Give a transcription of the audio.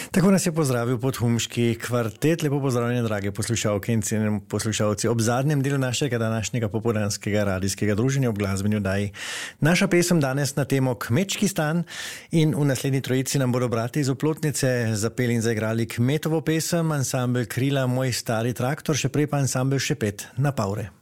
Tako nas je pozdravil podhumški kvartet. Lepo pozdravljeni, drage poslušalke in cenjeni poslušalci. Ob zadnjem delu našega današnjega popoldanskega radijskega druženja ob glasbeni oddaji. Naša pesem danes na temo Kmečki stan in v naslednji trojici nam bodo brati iz Oplotnice zapeli in zaigrali kmetovo pesem, ansambel Krila, Moj stari traktor, še prej pa ansambel Šepet na Pavre.